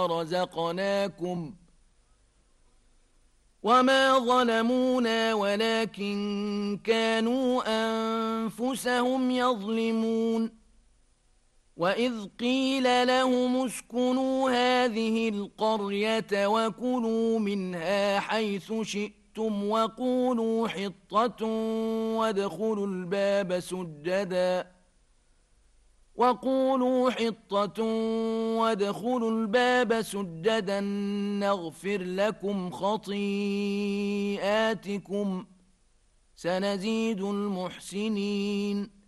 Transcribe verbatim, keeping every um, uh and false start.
رزقناكم وما ظلمونا ولكن كانوا أنفسهم يظلمون وإذ قيل لهم اسكنوا هذه القرية وكلوا منها حيث شئتم وقولوا حطة وادخلوا الباب سجدا وقولوا حطة وادخلوا الباب سجدا نغفر لكم خطيئاتكم سنزيد المحسنين